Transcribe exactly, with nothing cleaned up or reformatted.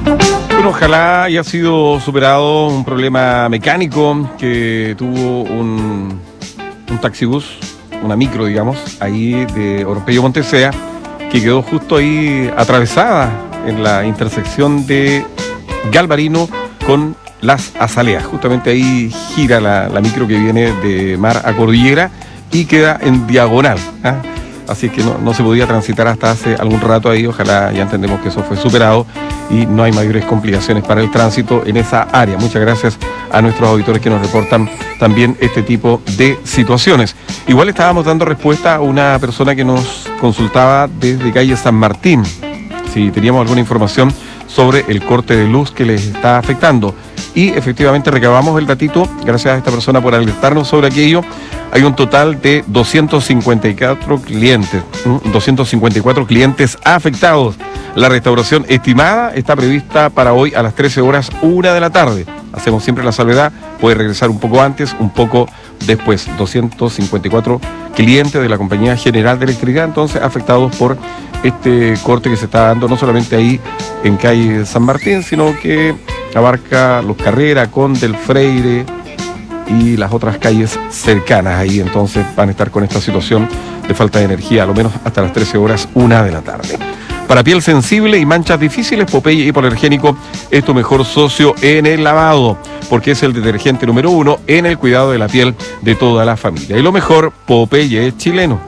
Bueno, ojalá haya sido superado un problema mecánico que tuvo un, un taxibús, una micro, digamos, ahí de Oropello Montesea, que quedó justo ahí atravesada en la intersección de Galvarino con Las Azaleas. Justamente ahí gira la, la micro que viene de Mar a Cordillera y queda en diagonal, ¿eh? Así que no, no se podía transitar hasta hace algún rato ahí. Ojalá ya entendemos que eso fue superado y no hay mayores complicaciones para el tránsito en esa área. Muchas gracias a nuestros auditores que nos reportan también este tipo de situaciones. Igual estábamos dando respuesta a una persona que nos consultaba desde calle San Martín, si teníamos alguna información sobre el corte de luz que les está afectando. Y efectivamente recabamos el datito, gracias a esta persona por alertarnos sobre aquello. Hay un total de doscientos cincuenta y cuatro clientes, doscientos cincuenta y cuatro clientes afectados. La restauración estimada está prevista para hoy a las trece horas, una de la tarde. Hacemos siempre la salvedad, puede regresar un poco antes, un poco después. doscientos cincuenta y cuatro clientes de la Compañía General de Electricidad, entonces afectados por este corte que se está dando, no solamente ahí en calle San Martín, sino que abarca Los Carreras, Conde, El Freire y las otras calles cercanas. Ahí entonces van a estar con esta situación de falta de energía, a lo menos hasta las trece horas, una de la tarde. Para piel sensible y manchas difíciles, Popeye Hipoalergénico es tu mejor socio en el lavado, porque es el detergente número uno en el cuidado de la piel de toda la familia. Y lo mejor, Popeye es chileno.